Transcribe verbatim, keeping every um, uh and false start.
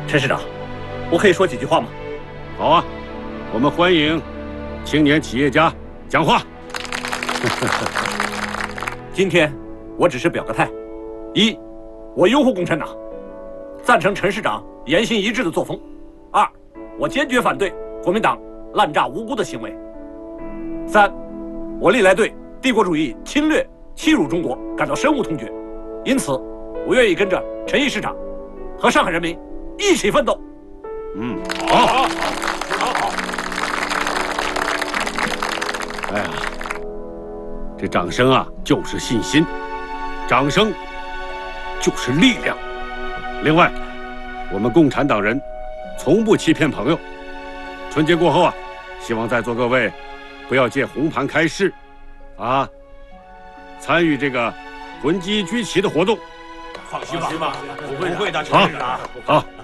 陈市长，我可以说几句话吗？ 好啊，我们欢迎青年企业家讲话。 今天我只是表个态：一，我拥护共产党，赞成陈市长言行一致的作风；二，我坚决反对国民党滥诈无辜的行为；三，我历来对帝国主义侵略欺辱中国感到深恶痛绝，因此，我愿意跟着陈毅市长和上海人民一起奋斗。 嗯，好，好，好，好。哎呀，这掌声啊，就是信心，掌声就是力量。另外，我们共产党人从不欺骗朋友。春节过后啊，希望在座各位不要借红盘开市，啊，参与这个囤积居奇的活动。 放心吧，不会的， 好，好。